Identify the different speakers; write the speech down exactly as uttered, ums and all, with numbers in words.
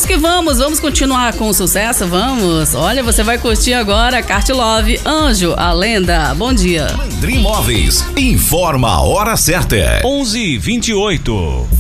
Speaker 1: que vamos, vamos continuar com o sucesso, vamos. Olha, você vai curtir agora Kart Love, Anjo, a Lenda. Bom dia.
Speaker 2: Landry Móveis informa a hora certa.
Speaker 3: onze e vinte e oito.